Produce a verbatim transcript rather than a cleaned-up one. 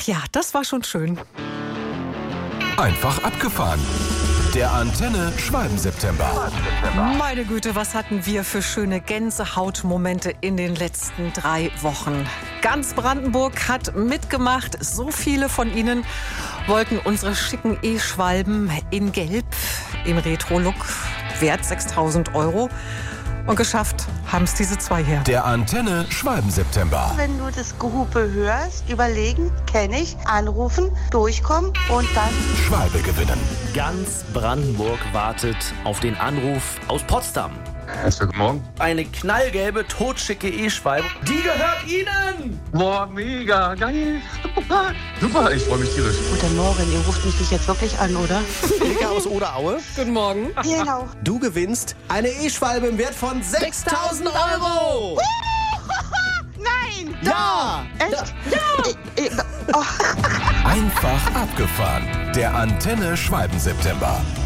ja, das war schon schön. Einfach abgefahren. Der Antenne Schwalben-September. Meine Güte, was hatten wir für schöne Gänsehautmomente in den letzten drei Wochen. Ganz Brandenburg hat mitgemacht. So viele von Ihnen wollten unsere schicken E-Schwalben in Gelb im Retro-Look, wert sechstausend Euro. Und geschafft haben es diese zwei hier. Der Antenne Schwalben-September. Wenn du das Gehupe hörst, überlegen, kenne ich, anrufen, durchkommen und dann Schwalbe gewinnen. Ganz Brandenburg wartet auf den Anruf aus Potsdam. Herzlichen guten Morgen. Eine knallgelbe, totschicke E-Schwalbe. Die gehört Ihnen! Boah, mega, geil. Super, super, ich freue mich tierisch. Guten Morgen, ihr ruft mich nicht jetzt wirklich an, oder? Ilka aus Oderaue. Guten Morgen. Genau. Du gewinnst eine E-Schwalbe im Wert von sechstausend Euro. Nein! Ja! Echt? Ja! Ich, ich, oh. Einfach abgefahren. Der Antenne Schwalben-September.